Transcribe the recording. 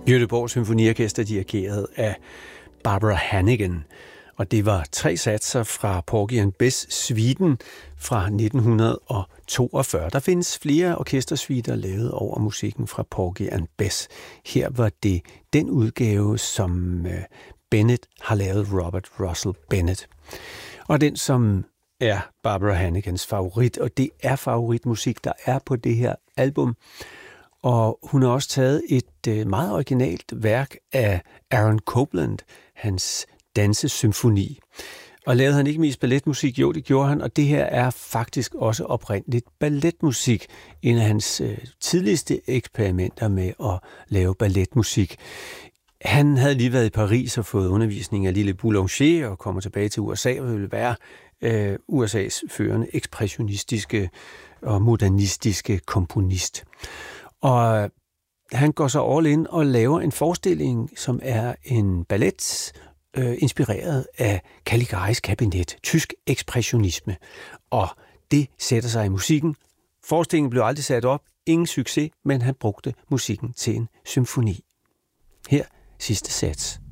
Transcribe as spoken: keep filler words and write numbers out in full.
Göteborg Symfoniorkester dirigeret af Barbara Hannigan, og det var tre satser fra Porgy and Bess-suiten fra nitten toogfyrre. Der findes flere orkestersuiter lavet over musikken fra Porgy and Bess. Her var det den udgave, som Bennett har lavet, Robert Russell Bennett. Og den, som er Barbara Hannigans favorit, og det er favoritmusik, der er på det her album. Og hun har også taget et meget originalt værk af Aaron Copland, hans dansesymfoni. Og lavede han ikke mest balletmusik? Jo, det gjorde han, og det her er faktisk også oprindeligt balletmusik. En af hans øh, tidligste eksperimenter med at lave balletmusik. Han havde lige været i Paris og fået undervisning af Lille Boulanger og kommer tilbage til U S A og ville være øh, U S A's førende ekspressionistiske og modernistiske komponist. Og han går så all in og laver en forestilling, som er en ballet, øh, inspireret af Caligaris kabinet, tysk ekspressionisme. Og det sætter sig i musikken. Forestillingen blev aldrig sat op, ingen succes, men han brugte musikken til en symfoni. Her sidste sats.